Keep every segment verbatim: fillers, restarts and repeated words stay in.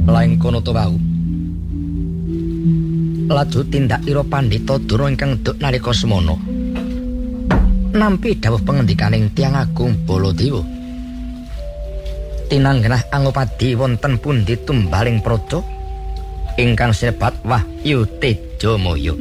Laing kono to wau. Laju tindak ira Pandhita Dura ingkang nduk nalika semana. Nampi dawuh pangandikaning Tiyang Agung Baladewa. Tinanggenah Angopadi wonten pundi tumbaling praja ingkang sinebat Wahyu Tejamaya.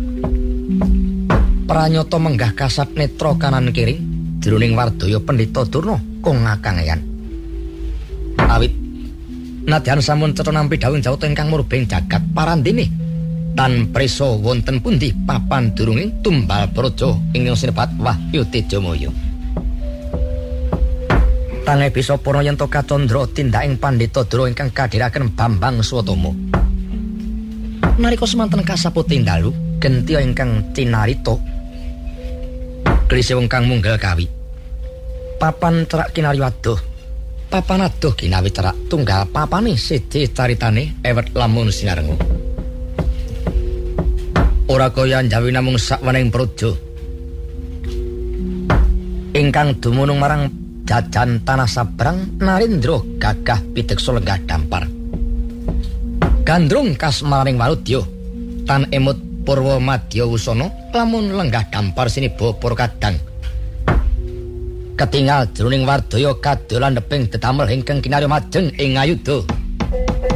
Pranyata menggah kasat netra kanan kiri jroning wardaya Pandhita Durna kong ngakangeyan. Awit nadyan sampun cetha nampi dawuh jawata ingkang murbeng jagat parandene tan prisa wonten pundi papan durunging tumbal praja ingkang sinebat Wahyu Tejamaya. Tange bisa para yen to kacandra tindaking Pandhita Dura ingkang kadhiraken Bambang Swatama. Nalika semanten kasaputing dalu genti ingkang cinarita klise wong kang munggal kawi. Papan cerak kinari waduh. Papan adoh ginawi cerak tunggal papane siji caritane ewet lamun sinarenga. Ora kaya njawi namung sakwening praja ingkang dumunung marang jajan tanah sabrang Narendra gagah pideksa lenggah dampar. Gandrung kasmaraning Waludya tan emut Purwa Madya Wusana lamun lenggah dampar siniba para kadang. Ketingal jroning wardaya kadolan neping dedamel ingkang kinarya majeng ing ayuda.